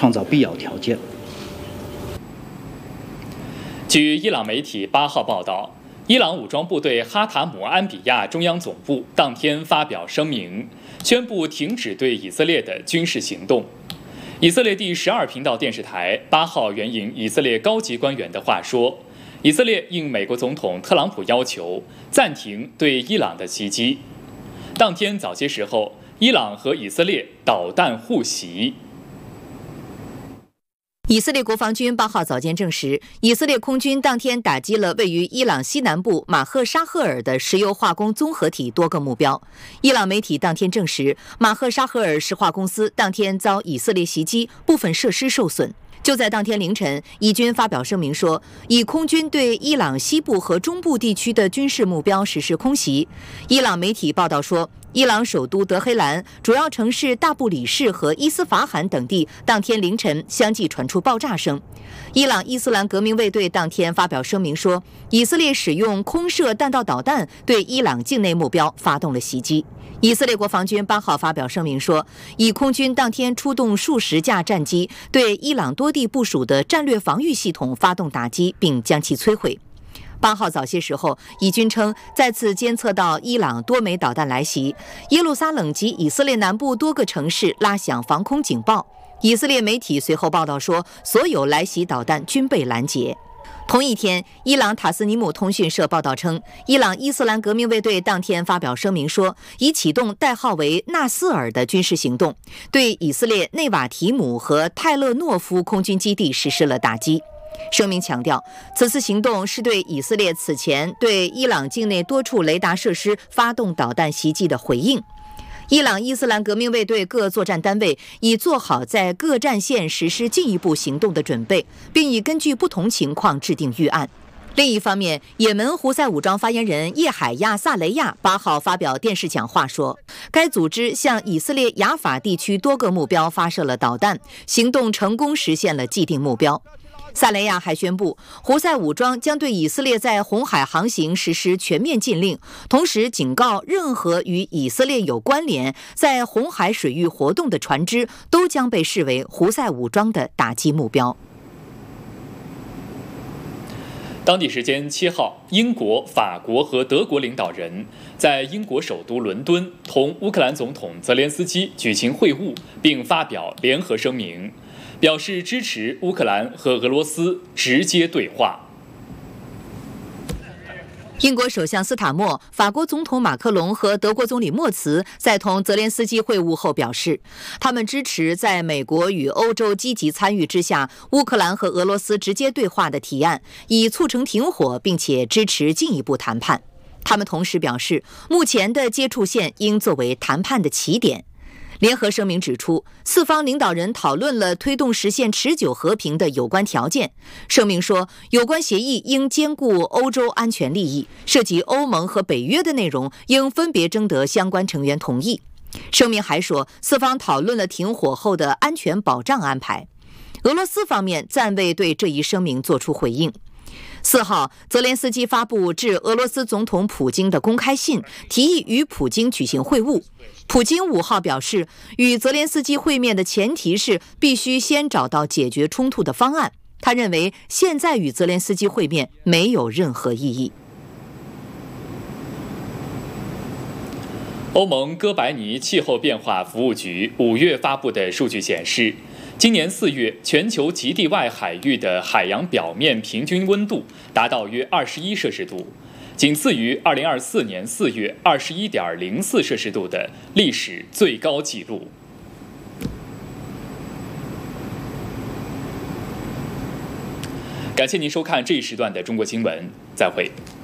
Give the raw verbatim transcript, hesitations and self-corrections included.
创造必要条件。 据伊朗媒体八号报道，伊朗武装部队哈塔姆安比亚中央总部当天发表声明，宣布停止对以色列的军事行动。以色列第十二频道电视台八号援引以色列高级官员的话说，以色列应美国总统特朗普要求暂停对伊朗的袭击。当天早些时候，伊朗和以色列导弹互袭。 以色列国防军八号早间证实，以色列空军当天打击了位于伊朗西南部马赫沙赫尔的石油化工综合体多个目标。伊朗媒体当天证实，马赫沙赫尔石化公司当天遭以色列袭击，部分设施受损。就在当天凌晨，以军发表声明说，以空军对伊朗西部和中部地区的军事目标实施空袭。伊朗媒体报道说，伊朗首都德黑兰、主要城市大布里士和伊斯法罕等地当天凌晨相继传出爆炸声。伊朗伊斯兰革命卫队当天发表声明说，以色列使用空射弹道导弹对伊朗境内目标发动了袭击。以色列国防军八号发表声明说，以空军当天出动数十架战机对伊朗多地部署的战略防御系统发动打击，并将其摧毁。八号早些时候，以军称再次监测到伊朗多枚导弹来袭，耶路撒冷及以色列南部多个城市拉响防空警报。以色列媒体随后报道说，所有来袭导弹均被拦截。同一天，伊朗塔斯尼姆通讯社报道称，伊朗伊斯兰革命卫队当天发表声明说，已启动代号为纳斯尔的军事行动，对以色列内瓦提姆和泰勒诺夫空军基地实施了打击。声明强调，此次行动是对以色列此前对伊朗境内多处雷达设施发动导弹袭击的回应。伊朗伊斯兰革命卫队各作战单位已做好在各战线实施进一步行动的准备，并已根据不同情况制定预案。另一方面，也门胡塞武装发言人叶海亚·萨雷亚八号发表电视讲话说，该组织向以色列雅法地区多个目标发射了导弹，行动成功实现了既定目标。萨雷亚还宣布，胡塞武装将对以色列在红海航行实施全面禁令，同时警告任何与以色列有关联在红海水域活动的船只都将被视为胡塞武装的打击目标。 当地时间七号，英国、法国和德国领导人在英国首都伦敦同乌克兰总统泽连斯基举行会晤，并发表联合声明，表示支持乌克兰和俄罗斯直接对话。 英国首相斯塔默、法国总统马克龙和德国总理默茨在同泽连斯基会晤后表示，他们支持在美国与欧洲积极参与之下，乌克兰和俄罗斯直接对话的提案，以促成停火，并且支持进一步谈判。他们同时表示，目前的接触线应作为谈判的起点。联合声明指出，四方领导人讨论了推动实现持久和平的有关条件。声明说，有关协议应兼顾欧洲安全利益，涉及欧盟和北约的内容应分别征得相关成员同意。声明还说，四方讨论了停火后的安全保障安排。俄罗斯方面暂未对这一声明作出回应。四号，泽连斯基发布致俄罗斯总统普京的公开信，提议与普京举行会晤。普京五号表示，与泽连斯基会面的前提是必须先找到解决冲突的方案。他认为现在与泽连斯基会面没有任何意义。 欧盟哥白尼气候变化服务局五月发布的数据显示，今年四月全球极地外海域的海洋表面平均温度达到约二十一摄氏度，仅次于二零二四年四月二十一点零四摄氏度的历史最高纪录。感谢您收看这一时段的中国新闻，再会。